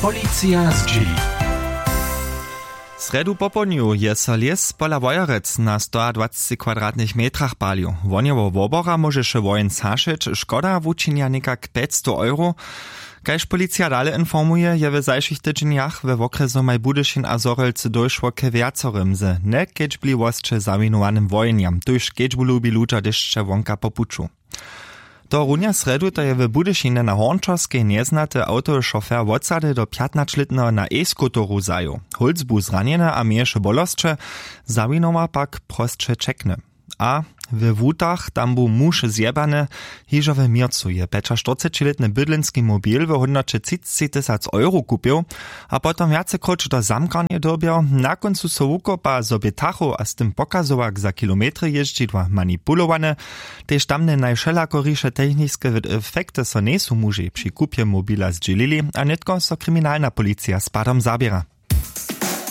Policja z Chili. Sredu poponiu je so les pola Wojerec na 120 kwadratnych metrach palił. Wonjewo wobora możeše wojen sašeć, škoda wučinia nekak 500 €. Kajž policja dale informuje, je w zajszych tydzieniach we okresu Majbudyšin a Zorelce dojszło ke wiacorym z nekedźbliwosće zawinowanym wojenjam, tuż kedźbu lubi ludzie deszcze wonka popuczu. Do runia sredu to je w Budyšine na Hornčorskej nieznate autošofer wodsady do 15-letnego na e-skutoru zaju. Holz bu zranjene a mieješe bolostče, zawinowa pak prostše čekne. A w wutach tam bu muž zjebane, hižo w Mircu je 45-letny bydlenski mobil w hodnocie 30 000 € kupił, a potom viacekroć do zamkarnie dobiał, na koncu so wukopa sobie tachu a z tym pokazowak za kilometry jeździdła manipulowane, tež tamne najšelakoriše techniske efekty so nesu muži przy kupie mobila zdzielili, a netko so kryminalna policja z padom zabiera.